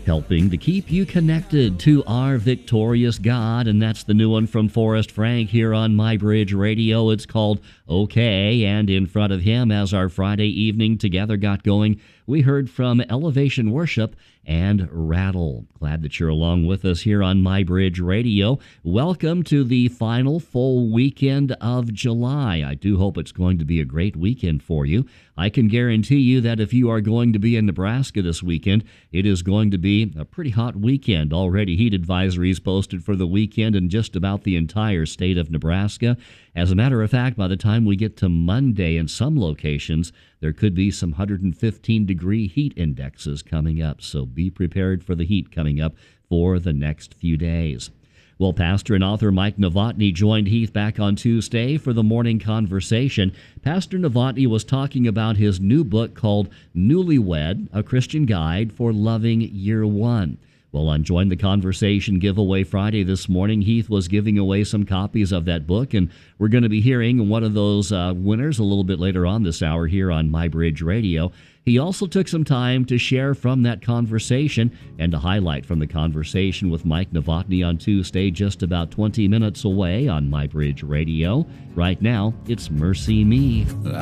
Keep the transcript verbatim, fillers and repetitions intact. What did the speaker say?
helping to keep you connected to our victorious God. And that's the new one from Forrest Frank here on MyBridge Radio. It's called Okay. And in front of him, as our Friday evening together got going, we heard from Elevation Worship and Rattle. Glad that you're along with us here on MyBridge Radio. Welcome to the final full weekend of July. I do hope it's going to be a great weekend for you. I can guarantee you that if you are going to be in Nebraska this weekend, it is going to be a pretty hot weekend. Already heat advisories posted for the weekend in just about the entire state of Nebraska. As a matter of fact, by the time we get to Monday in some locations, there could be some one hundred fifteen degree heat indexes coming up. So be prepared for the heat coming up for the next few days. Well, pastor and author Mike Novotny joined Heath back on Tuesday for the morning conversation. Pastor Novotny was talking about his new book called Newlywed, A Christian Guide for Loving Year One. Well, on Join the Conversation giveaway Friday this morning, Heath was giving away some copies of that book, and we're going to be hearing one of those uh, winners a little bit later on this hour here on MyBridge Radio. He also took some time to share from that conversation and to highlight from the conversation with Mike Novotny on Tuesday, just about twenty minutes away on MyBridge Radio. Right now, it's Mercy Me.